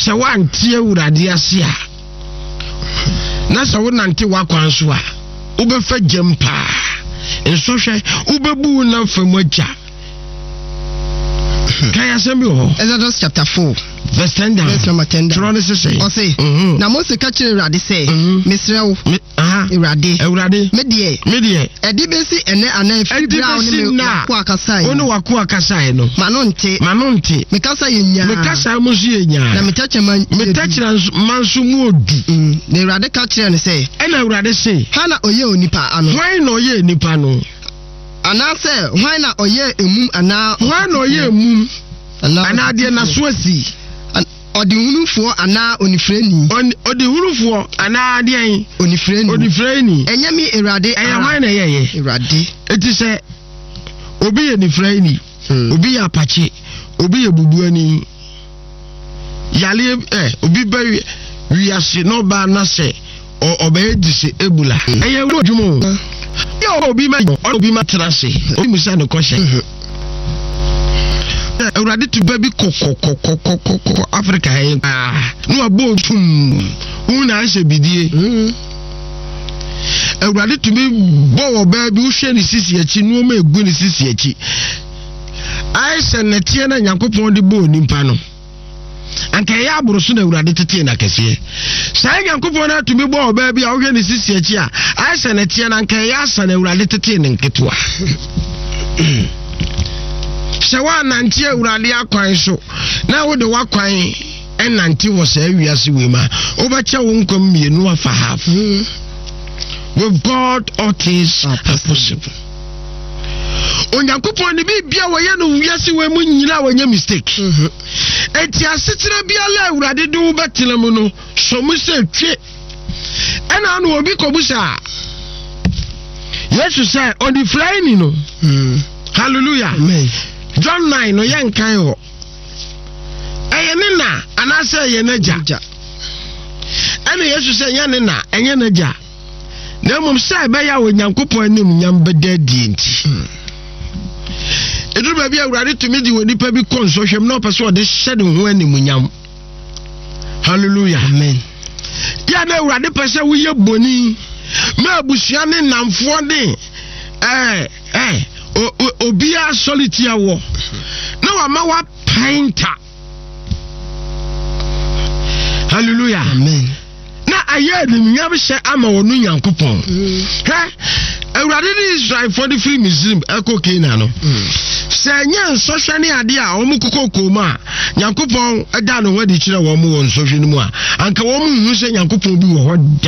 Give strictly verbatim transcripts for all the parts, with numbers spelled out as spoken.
se wantie Awurade ase a na se wo nante wakwan so a wo be fa jempa enso hwe wo bebu na famu agya kan ya sembi ho Exodus chapter four verse ten down. Verse number ten down. Tron is say. O say. Na Moses ka kire Awurade say. Misrew. Aha. Awurade. Awurade. Me de. Me de. Edi besi ene ana fi bra oni me ko akasa yi. Onu wako akasa yi no. Ma no nte. Ma no nte. Me kasa yenya. Me kasa mo su yenya. Na me tache man. Me tache mansu mu odu. Mm. Na Awurade ka kire ne say. Ena Awurade say. Ha na oye onipa ano. Why no oye nipa no? Ana say why na oye emum ana. Why no oye emum? Ana ana de na so asi. Odi hunufo ana onifreni. Odi hunufo ana de an onifreni. Onifreni. Enya mi Awurade. Eya wan na yeye. Awurade. Eti se obi ye nifreni. Obi ya apache. Obi ye bubuani. Yale eh obi ba wiase no ba na se obe dise ebula. Eya wo djumo. Yo obi ma obi ma trase. Obi musa no kwhye. Awurade to baby kokokokokoko Africa eh no abo tum una se bidie Awurade to be bo baby wo hwe ni sisi achi no ma egu ni sisi achi ai se na tie na Nyankopon de bo nimpa no anka ya aburo so na Awurade tete na kese sai Nyankopon na to be bo baby a wo hwe ni sisi achi a ai se na tie na anka ya sa na Awurade tete ne nketwa Shawa nanti Awurade akwan so na wo de wakwan enanti wo sa wiase we ma obeche wo nkom mienu afa half with God all things are possible. Onyankopon ne bibia wo ye no wiase we mu nyina wo nya mistake enti asetira bia la Awurade de wo betele mu no so mu se twe ena no obi kobusa Yesu say on the flying no hallelujah amen. John nine no yankan ho eye ne na anase ye naja ene Yesu se ye ne na enye naja na mum sai be ya Onyankopon anim nyam bedadi enti eduru ba bia Awurade tumi di woni pa bi konso hwem na opese ode hyede ho anim nyam hallelujah amen ya na Awurade pese wo ye boni ma abusua ne namfo de eh eh obia solitude wo na wa ma wa painter hallelujah amen na aye de nyam hye ama wonu Nyankopon he Awurade ni Israel for the free Muslim eko Canaan no se nya nsohwe ne ade a omu kokoko mu a Nyankopon ada no wadi kire wo mu won sohwe ni mu a anka wo mu hu se Nyankopon bi wo hoda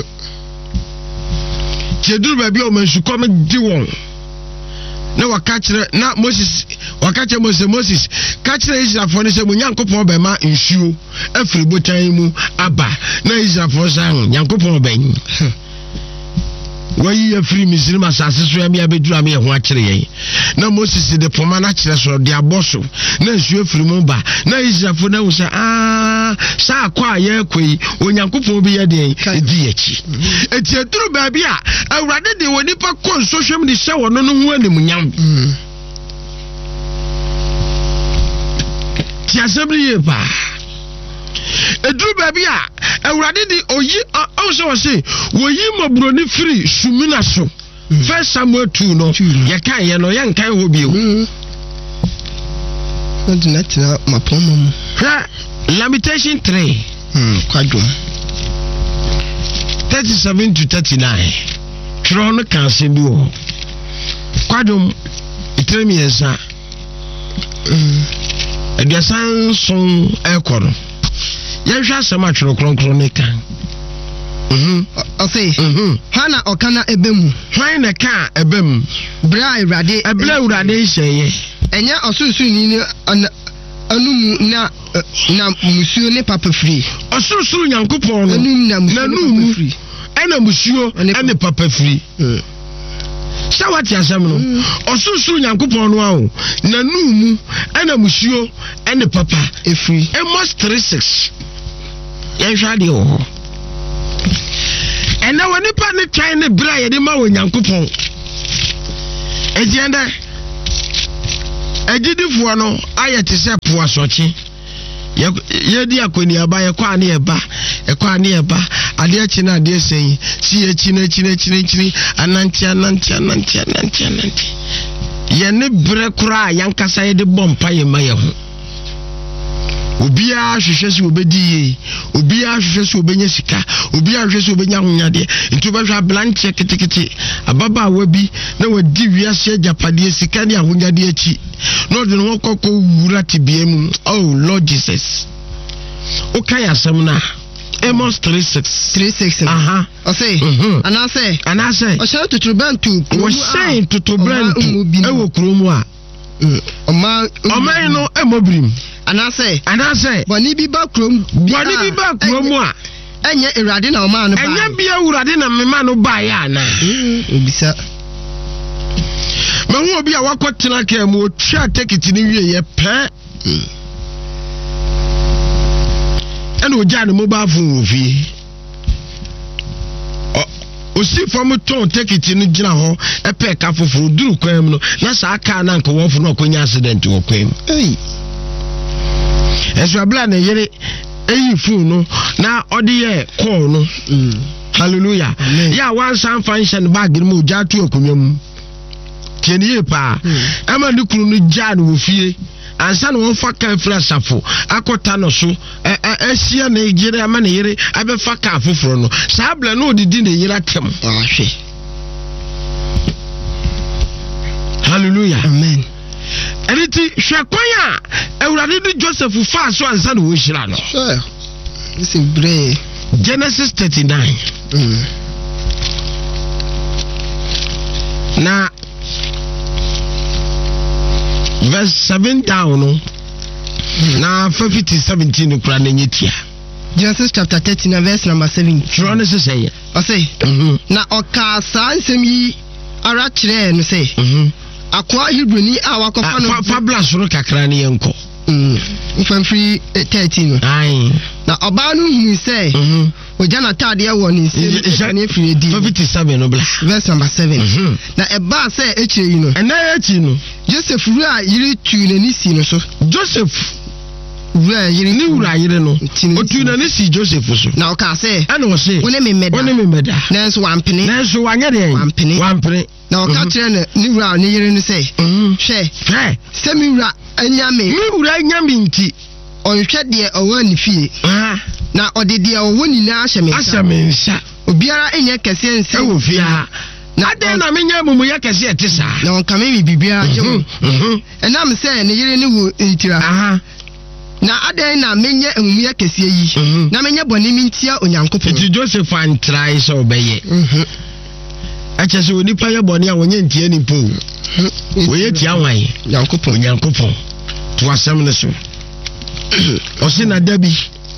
jeduru ba bi o mansu kom di won na wakachire na Moses wakache Moses Moses kachire Israel for ne se mu Nyankopon be ma nsuo afiri botan mu aba na Israel for san Nyankopon ban wayi afiri Misrim asase so ya me abeduru am ye ho akire yen na Moses de poma na kire so de aboso na nsuo afiri mu ba na Israel for na wo se ah sa akwa ye koi Onyankopon bi ye de edi achi eti eduru ba bia Awurade de woni pa konso hwem de hye wono no ho anim nyam ti asabri ye ba eduru ba bia Awurade de oyi o so se woyi mabroni free sumina so First Samuel two no ye kan ye no ye nkan ho bi o not na mapomo ha Lamentation three hmm kwadum thirty-seven to thirty-nine Tron kan se bi o kwadum itremi yesa mm ediasan son ekoro ye hwa sama tworo kronkron ne kan mhm o say mhm hana okana ebemu hwan na ka ebem bra Awurade ebla Awurade hyeye enya osunsun ni anum na na musuo ne papa free osunsun Nyankopon no anum na musuo free ena musuo ene papa free shawati asem no osunsun Nyankopon no awo na numu ena musuo ene papa e free Amos three six ye hwa de ho ena woni pa ne twan ne bra ye de ma wo Nyankopon ejienda ejidifo no ayete se po asoche ye di akoni aba ye kwa ne eba e kwa ne eba ade achi na ade sen si achi na achi na achi na achi ananti ananti ananti ananti ananti ye ne bre kura yankasa ye de bompa ye maye ho obia hwehwe si obedi ye obia hwehwe si obenya sika obia hwehwe si obenya honyade nti ba hwa blanche kitikiti ababa wabi na wadi wiase japade sika ne ahonyade achi no de no kokko wura tibiem. Oh Lord Jesus, okay asem na Amos three six three six. Aha. O say ana say ana say o say tutubantu o say tutubantu e wo kromu a Oma Oma no emobrim ana say ana say boni bi ba krom boni bi ba kromu a enye Ewurade na oma no ba enye bia Ewurade na mema no ba ya na obisa me hu obi a wakotena ka mu otwa ticket ni wie ye pe eno oja no mobile phone ofie o si from ton ticket ni gina ho e pe ka foforo duru kwam no na sa aka na nko wonfo no akonya accident wo kwam eh eso abla na yere eyi phone no na odi ye call no hallelujah ya one san function bag ni mo ja tu akonwam tieniye pa ama ni kunu no ja no ofie ansa no won fa kan fra safo akota no so asia na yire ama na yire abe fa ka afoforo no sa bla no odidi na yire atem ahwe hallelujah amen eriti hwekwan a Ewurade ni Joseph fa so ansa no wo hira no sure this is brave. Genesis thirty-nine mm. na verse seven down no na fifty seventeen kura na nyetia Genesis chapter thirty-nine verse number seven. Tro ne say o say na oka sa nsem yi ara kire no say akwa Hebrewni a wakofa no fabla soro kakra ne yenko mm free thirteen ai na oba no hu say oja na tade e wo ni nsem ne free di fifty-seven no bla verse number seven na eba say eche yi no ena echi no Joseph ru a yiri tu na ni si no so Joseph ru a yiri ni ru a yiri no otu na ni si Joseph so na o ka say ana o say woni me meda woni me meda na so wampene na so wanye de wampene wampene na o ka kire na ni ru a ni yiri no say hwe hwe se mi ru a anyame mi ru a anyame nti onhwe de owa ni fie ah na odede owo ni na ahyeme ahyeme nsa obiara enye kese nse e wo fia na ade na menya mumu ya kese etisa na on kame mi bibia je enam se ne yire ni wo ntira aha na ade na menya mumu ya kese yi na menya boni mi ntia Onyankopon ti Joseph an try so obeye mhm acha se onipa ya boni a wonye ntia ni po wo ye tia wan Onyankopon Onyankopon to asem ne so o si na dabi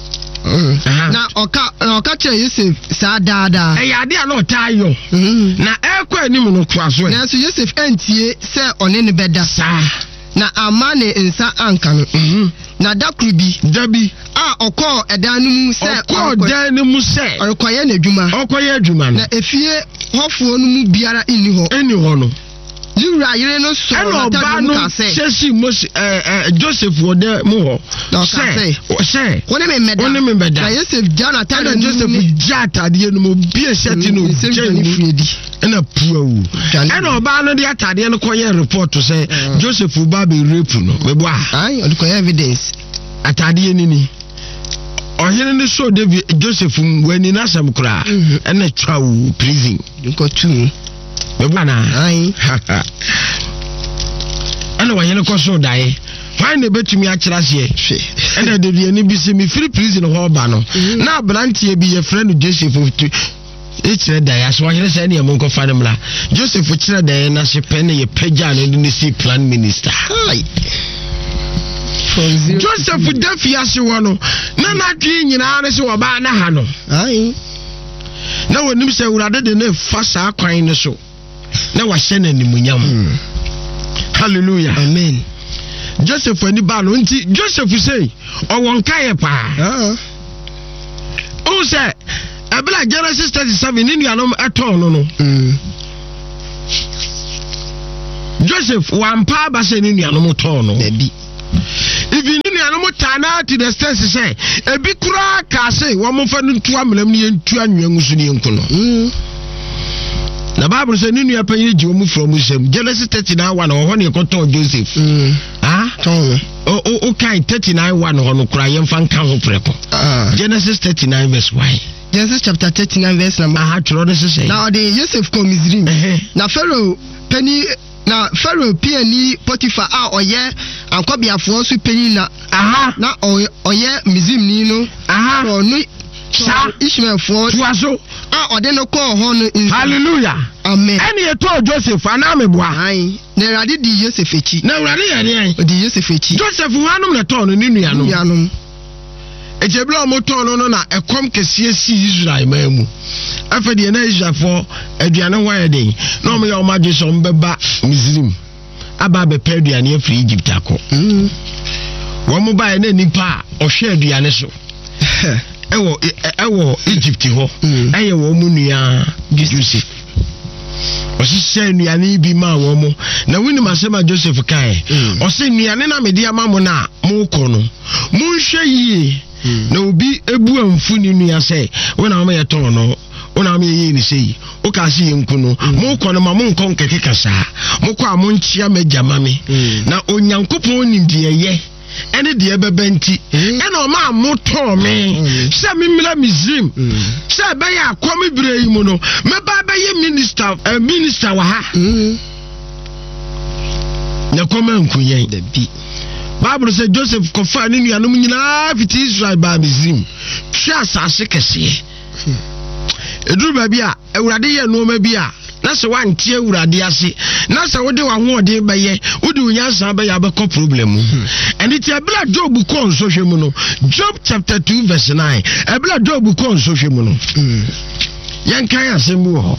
na oka na oka kire Yosef sa daada e ya de a no tayo na ekwa anim no kwaso na so Yosef antie se one ne beda sa na amane nsa anka no na dakrubi dabi a okọ edanu mu se okọ edanu mu se okoye na adwuma okoye adwuma na efie hofo no mu biara inni ho eni ho no Yura yire no so na ta no ka se sesi Moses eh eh Joseph wode mu ho se se woni me meda woni me meda na Joseph jana ta na Joseph jata de no mo bie seti no jeni friedi ena puawu ena oba no de atade no koye report say Joseph ba be rape no we bo ai o koye evidence atade ni ni ohene ni so David Joseph wani na sam kura ena twawu prison ko tu Bana ai ana wanyene koso dai why na betumi akira se ana de de ni bi se mi free prison ho ba no na abrantie bi ye friend Joseph ekire dai aso wanyene se na yemo nkofa ne mla Joseph kire dai na se pen ye pagya no ni si plan minister ai Joseph Dafia se wono na na twi nyina ne se wo ba na ha no ai na wonim se Ewurade de na fa sa kwan ne so na wa hye na nimunyam hallelujah amen Joseph ani ba no nti Joseph say o won kaye pa ah o say abla Genesis thirty-seven ni nuanom eton no no Joseph wan pa ba se ni nuanom ton no baby even ni anu tana to the sense say ebi kura ka say wo mo fa ntu amlam ni ntu anwa ngusu ni nko no na Bible say ni nua panyi ji wo mu from Musem Genesis thirty-nine one ho ne koto Joseph ah ton o o kai thirty-nine one ho no kura yem fa nka ho preko Genesis thirty-nine verse one Genesis chapter thirty-nine verse number ah tro no say now the Joseph ko Misrim na Pharaoh penny na Pharaoh piani Potiphar a oye ankobiafo so penny na aha na oye Misrim ni no aha so no sa Ishmael for tuaso a ode no call ho no hallelujah amen any to Joseph ana meboa ai na rade di Joseph echi na rade ya ne di Joseph echi Joseph hanum na to no ni nuanom nuanom ejebla o mo to no no na ekom kese si Israel mamu afede na Israel for aduane ho ayeden na o me ya o ma Joseph mbeba Misrim aba be pe aduane afri Egypt akọ mm wo mo ba na nipa o hwe aduane so ewo ewo Egypt ho eye wo mu nua Joseph o si se nuane bi ma wo mo na wini masema Joseph kai o se nuane na mede ama mo na mo ko no mo hwe yie na obi ebu amfu ni nua se wona o me yeton no wona me yie ni sei o ka se yenku no mo ko no ma mo nko nkeke kasa mo ko a mo nchia majama me na onyankopon ni de ye ene de ebebenti ene o ma moto me se me mila Misrim se be ya akomi bire yi mu no me ba be ye minister a minister wa ha na koma nkunyen da bi Bible say Joseph kofa ni nuanom nyina fiti Israel ba Misrim twa asase kese eduru ba bi a Ewurade ye no ma bi a na se wante Ewurade ase na se wode wa ho ode ba ye wode unyansa ba ya ba ko problem and it ebla Job ko nso hwemu no Job chapter two verse nine ebla Job ko nso hwemu no yan kan asembu ho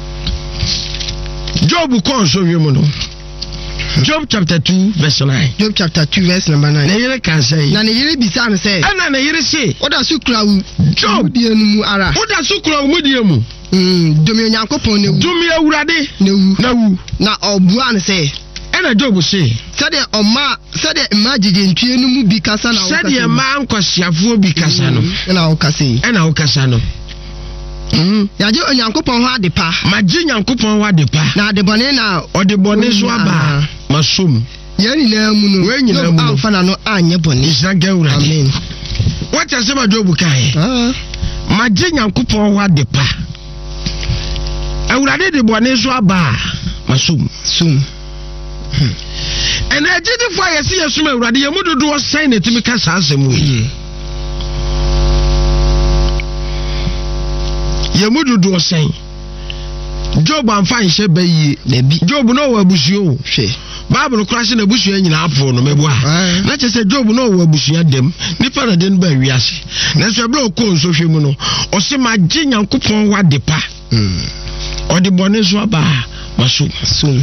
Job ko nso hwemu no Job chapter two verse nine Job chapter two verse number nine na yere kan say na ne yere bisa ne say ana na yere say oda sukura wu Job die nu ara oda sukura wu die mu mm domi onyankopon ne wu domi Ewurade ne wu na wu na obua ne say ana Job say sade oma sade imagine ntue nu mu bi kasa na wo kasa sade ma nkwasiafo bi kasa no na wo kasa ana wo kasa no mhm ya je onyankopon ho adepa ma je nyankopon ho adepa na adebone na odebone so aba masom yani na mu no we nyina mu amfa na no anye bone Israel Ewurade amen what you say about Job kai ah ma je nyankopon ho adepa Ewurade de bone so aba masom sum ena jidi fo yesi yesum Ewurade ye mududu o sign na timi ka sa asem we ye mududu o sign Job amfa nhye bayi debi Job no wa busuo hwe Bible crash na busuo nyina apo no mebua na che se Job no wa busuo dem nipa na den ba wiase na so ebla ko nso hwe mu no o se ma je nyankopon wa depa mm o de bone so aba maso sum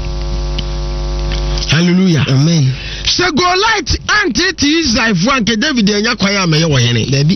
hallelujah amen se Goliath anti ti Israel fu anke David enya kwaya amaye wo hene debi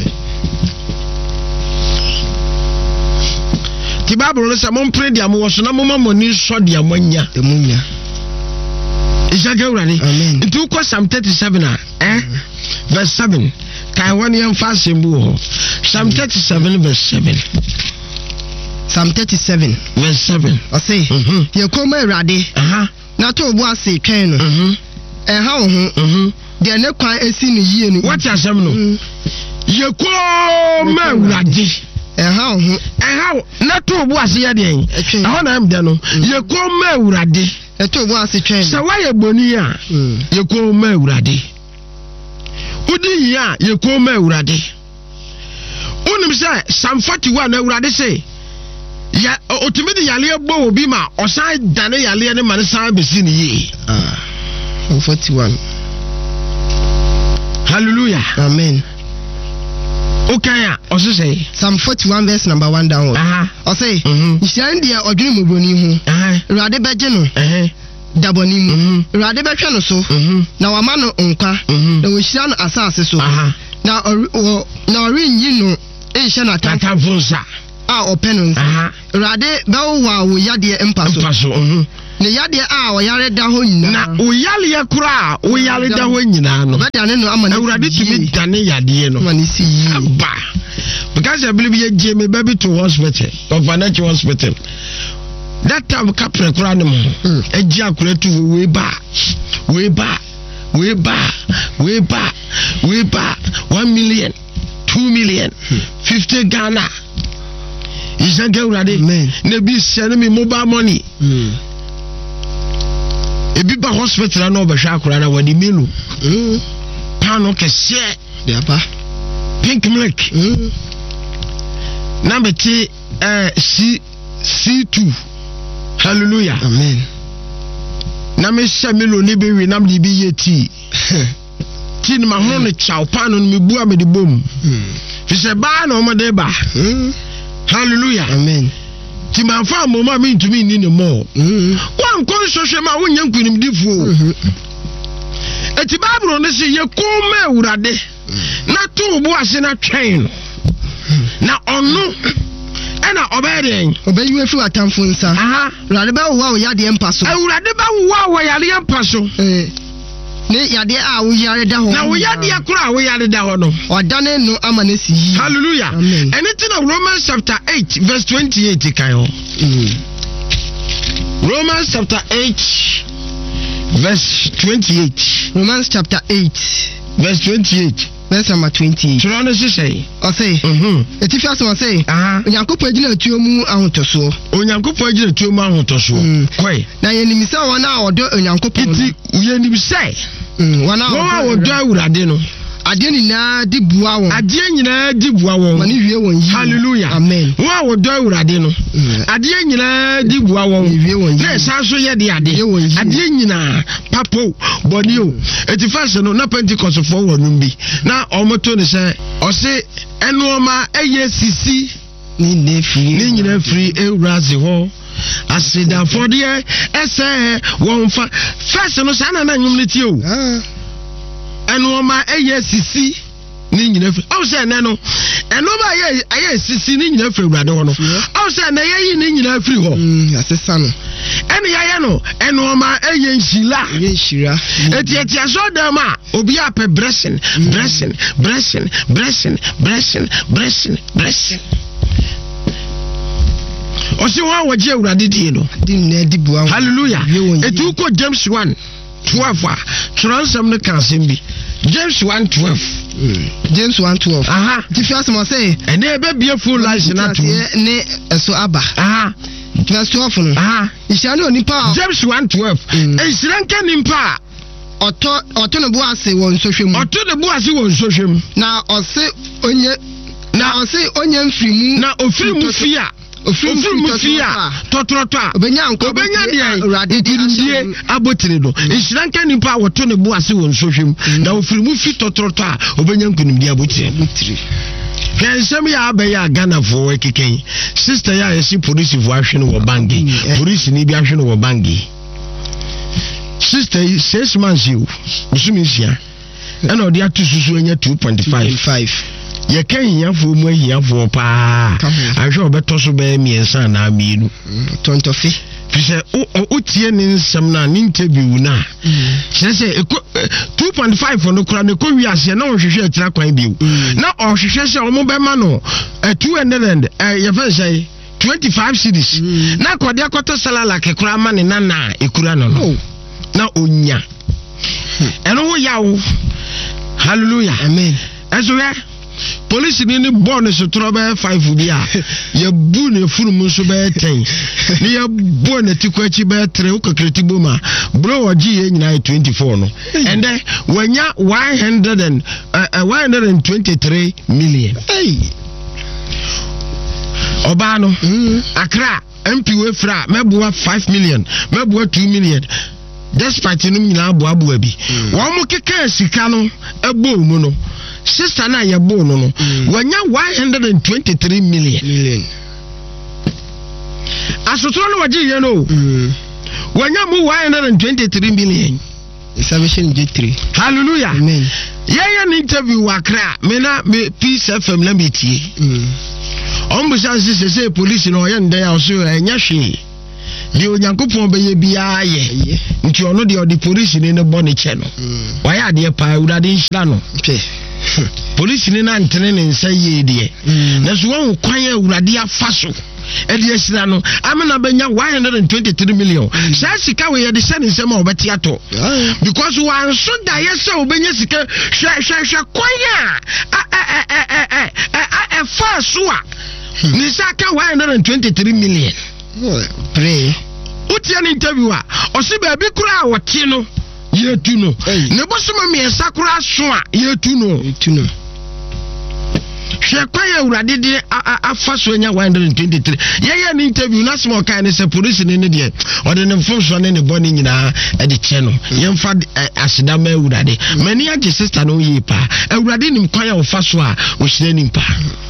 ti Bible no say mon pray dia mo so na mo ma moni so dia monya emunya Israel Ewurade amen nti ko Psalm thirty-seven a eh verse seven kai woni em fa sembu ho Psalm thirty-seven verse seven Psalm thirty-seven verse seven o say mhm ye koma Ewurade aha na to obu ase twen no mhm eh ha wo ho mhm de ne kwan esi no yie no what asem no ye koma Ewurade eh ha wo ho eh ha na to obu ase ya den etwen ho na em de no ye koma Ewurade e to obu ase twen se wa ye boni a ye koma Ewurade udi ya ye koma Ewurade unim say Psalm forty-one na Ewurade say ya otimidi yale egbo obi ma osan dane yale ne man san besi ni yi ah forty-one hallelujah amen okay ya o say Psalm forty-one verse number one down aha o say mhm nsian dia odwene moboni hu aha Ewurade beje no eh daboni mu mhm Ewurade behwe no so mhm na wama no nkwa na wo hira no asase so aha na na ori nyi no ehye na tan tantanfunsa a open no aha Ewurade bewo wa wo yade empaso empaso mhm ne yade a o yare da ho nyina na o yale ya kura o yale da ho nyina no beda ne no amane awurade tumi dane yade no amane si yi aba because I believe you je me baby to hospital of financial hospital that time kapre kura ne mo eji akura tu we ba we ba we ba we ba we ba one million two million fifty Ghana Ishanke urade ne bi send me mobile money mm. Ebi ba hospital na obehwa akura na wadi melu mm. Pano kese ya ba pink milk mm. Number T uh, C C2 hallelujah amen na me sha melo ne be wi nam de bi yeti tin ma hono ne chaw pano me bua me de bom fi se ba na o mo de ba hallelujah amen ti man fa mo ma me ntumi ni ne mo wan kon sohwe ma wonya nkunim difuo eti babro ne se ye ko ma urade na to bo ase na twen na onu ena obeden obeyu efu atamfo nsa aha urade ba wo wa yade empaso urade ba wo wa yade empaso eh ne yade a wo yare da ho na wo yade akura wo yare da ho no odane no amane si yi hallelujah anything of Romans chapter eight verse twenty-eight kan ho Romans chapter eight verse twenty-eight Romans chapter eight verse twenty-eight verse number twenty-eight Try to say o say mhm etifa so say aha onyankopon agina atuo mu ahotoso onyankopon agina atuo mu ahotoso koi na yenimisa wona odo onyankopon iti yenimisa wona odo awurade no ade nyina di bua won ade nyina di bua won mani wie won yi hallelujah amen wa odo awurade no ade nyina di bua won wie won yi na sanso ye de ade ade nyina papo body o etifa se no na Pentecost for wonum bi na omoto ne se o se enoma eye sisi ni ne free ni nyina free ewrazi ho asida for there ese won fa first no sa na na nyumleti o ah enoma eye sisi ni nyina free o se ne no enoma eye eye sisi ni nyina free urade ho no o se na ye ni nyina free ho mm asesa no ene ya no enoma eye nhila ye nhira eti eti asodam a obi ape blessing blessing blessing blessing blessing blessing blessing osi wa waje urade die no din na di bua hallelujah etu ko James one twelve a transam no kan sembi James one twelve James one twelve aha ti first mo say ene ebe bia full life na to ne eso aba aha verse twelve no aha isha no nipa James one twelve e siranka nimpa oto oto no bo ase won sohwem oto no bo ase won sohwem na ose onye na ose onye mfirimu na ofirimu fia ofirimu fia totroto a obenya nko obenya de urade die abotire do siranka nimpa oto no bo ase won sohwem na ofirimu fi totroto a obenya nkunim die abotire Kensem ya abeya Ghana for ekeken sister ya yesi police vo ahwe no wo bangi police ni bi ahwe no wo bangi sister six months you usumisia and odi atususu anya two point five ye kan yafo mu ahiyafo pa ahwe obeto so be miensa na mienu tontofi fise o tie ni nsem na ni interview na sese two point five no kura ne ko wi ase na ohwehwe atira kwan biu na ohwehwe se o mo be ma no two hundred eh ye fa say twenty-five cedis na kode akoto salala ke kura ma ne na na ekura no no na onya eno wo yawo hallelujah amen eso ya police ni ni born so trobe five bi a ye bu ne furum so be ten ni ye bu ne tikwachi be three ukokreti boma bro oji ye nyina twenty-four no and then wanya one hundred and uh, one hundred twenty-three million hey oba no Accra M P we fra mebua five million mebua two million despite no nyina abo abo bi wo mo keka sika no ebo mu no sister na ye bo no no wanya one hundred twenty-three million million asotro no waji ye no wanya mu one hundred twenty-three million salvation J three hallelujah amen yeah yeah interview wa Accra me na me Peace F M lamiti mm ombusa sise say police no ye ndaya so enya hwe de onyankopon be ye bia ye nti ono de odi police ni ne boni che no waya de pa awurade nhira no police ni na ntene ne nsa ye de na so won kwan awurade afa so edi esira no amena benya one hundred twenty-three million sha sika we ye de se ne nsem a obeti ato because one so da ye se obenya sika hwe hwe hwe kwan a eh eh eh fa so a ni saka one hundred twenty-three million pray uti an interview a osi ba bi kura wote no ye tu no ne bosoma me sakura so a ye tu no tu no hwe kwa ya urade de afa so nya one hundred twenty-three ye ye an interview na small kind say police ne ne de ode ne mfo so ne ne boni nyina e de che no ye mfa asida ma urade mani age sister no ye pa urade nim kwa ya ofa so a o hire nim pa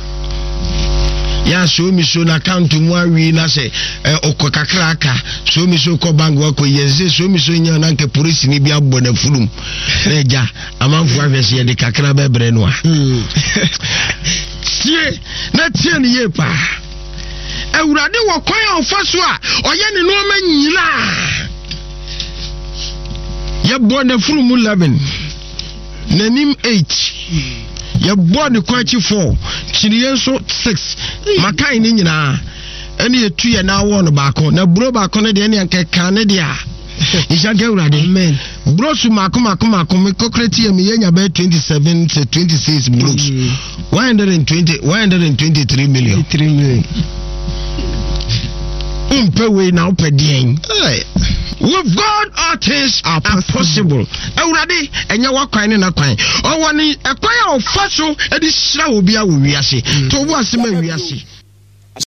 ya so mi so na account mu awi na se okokakra aka so mi so ko bank wa ko yense so mi so nya na nke police ni bia bo na fulum na eja amanfo ahwese ye de kakra bebre no a tie na tie ni ye pa awurade wo kwan ofa so a oye ne no ma nyila ye bo na fulum eleven nanim eight ya body kwachi four chiriye so six makai ni nyina ene yetu ye na wo no baako na bro baako ne de ne anka ne de a ishaga urade amen bro su mako mako mako me kokreti ye me yenya ba twenty-seven to twenty-six bros one hundred twenty one hundred twenty-three million three million umpe we na opedien with God all things are possible. Awurade enye wakwan ne na kwan. Owani ekwan a ofa so edi hira obi a wo wiase. To bo asema wiase.